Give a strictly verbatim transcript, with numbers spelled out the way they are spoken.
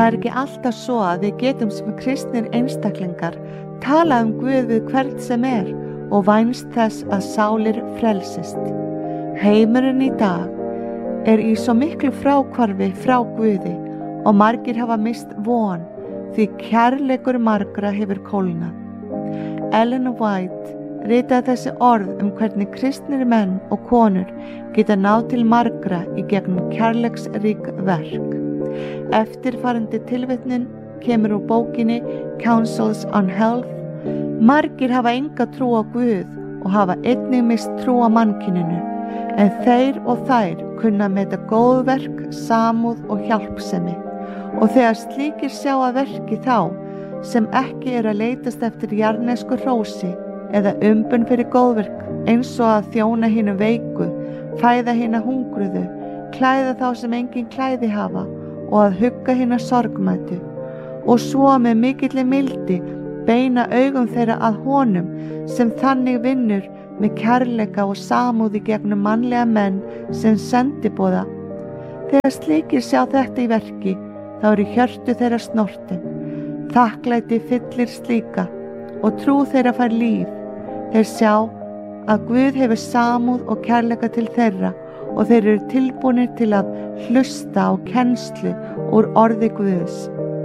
Það er ekki alltaf svo að við getum sem kristnir einstaklingar tala um Guð við hvern sem er og vænst þess að sálir frelsist. Heimurinn í dag er í svo miklu fráhvarfi frá Guði og margir hafa mist von því kærleikur margra hefur kólnað. Ellen White ritaði þessi orð um hvernig kristnir menn og konur geta náð til margra í gegnum kærleiksrík verk. Eftirfarandi tilvitnun kemur úr bókinni Counsels on Health. Margir hafa enga trú á Guð og hafa einnig mist trú á mannkyninu, en þeir og þær kunna meta góðverk, samúð og hjálpsemi. Og þegar slíkir sjá að verki þá, sem ekki er að leitast eftir jarðnesku hrósi eða umbun fyrir góðverk, eins og að þjóna hinu veiku, fæða hina hungruðu, klæða þá sem engin klæði hafa og að hugga hina sorgmætu, og svo með mikilli mildi beina augum þeirra að honum sem þannig vinnur með kærleika og samúði gegnum mannlega menn sem sendiboða. Þegar slíkir sjá þetta í verki, þá eru hjörtu þeirra snortin. Þakklæti fyllir slíka og trú þeirra fær líf. Þeir sjá að Guð hefur samúð og kærleika til þeirra og þeir eru tilbúnir til að hlusta á kennslu úr orði Guðs.